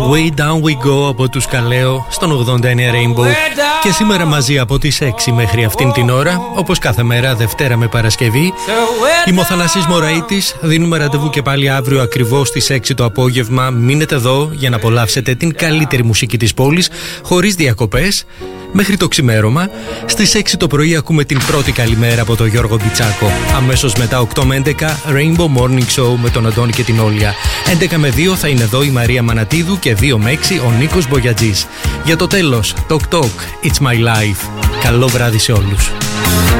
Way Down We Go από τους Καλέο στον 89 Rainbow. Και σήμερα μαζί από τις 6 μέχρι αυτήν την ώρα, όπως κάθε μέρα Δευτέρα με Παρασκευή. Είμαι ο Θανάσης Μωραΐτης. Δίνουμε ραντεβού και πάλι αύριο ακριβώς στις 6 το απόγευμα. Μείνετε εδώ για να απολαύσετε την καλύτερη μουσική της πόλης, χωρίς διακοπές, μέχρι το ξημέρωμα. Στις 6 το πρωί ακούμε την πρώτη καλημέρα από τον Γιώργο Μπιτσάκο. Αμέσως μετά 8 με 11 Rainbow Morning Show με τον Αντώνη και την Όλια. 11 με 2 θα είναι εδώ η Μαρία Μανατίδου και 2 με 6 ο Νίκος Μπογιατζής. Για το τέλος, Talk Talk, It's My Life. Καλό βράδυ σε όλους.